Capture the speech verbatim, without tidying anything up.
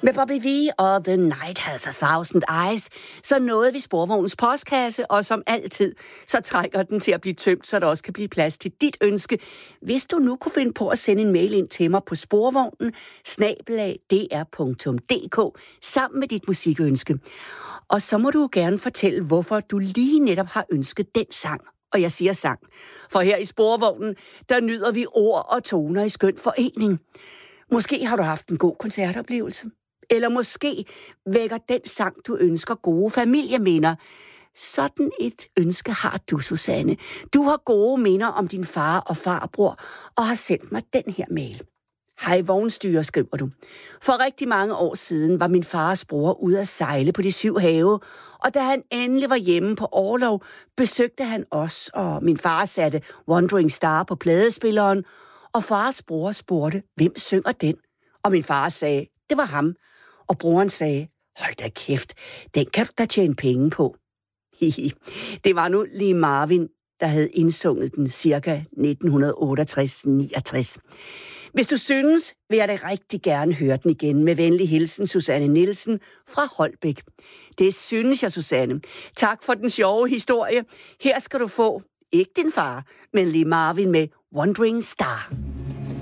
Med Bobby V og The Night Has a Thousand Eyes, så nåede vi sporvognens postkasse, og som altid, så trænger den til at blive tømt, så der også kan blive plads til dit ønske. Hvis du nu kunne finde på at sende en mail ind til mig på sporvognen, snabel-a d r punktum d k, sammen med dit musikønske. Og så må du gerne fortælle, hvorfor du lige netop har ønsket den sang. Og jeg siger sang, for her i sporvognen, der nyder vi ord og toner i skøn forening. Måske har du haft en god koncertoplevelse. Eller måske vækker den sang, du ønsker, gode familieminder. Sådan et ønske har du, Susanne. Du har gode minder om din far og farbror, og har sendt mig den her mail. Hej vognstyrer, skriver du. For rigtig mange år siden var min fars bror ude at sejle på de syv have, og da han endelig var hjemme på orlov, besøgte han os, og min far satte Wandering Star på pladespilleren, og fars bror spurgte, hvem synger den? Og min far sagde, det var ham. Og broren sagde, hold da kæft, den kan du da tjene penge på. Det var nu lige Marvin, der havde indsunget den cirka nitten otteogtres niogtres. Hvis du synes, vil jeg da rigtig gerne høre den igen. Med venlig hilsen, Susanne Nielsen fra Holbæk. Det synes jeg, Susanne. Tak for den sjove historie. Her skal du få, ikke din far, men lige Marvin med Wandering Star.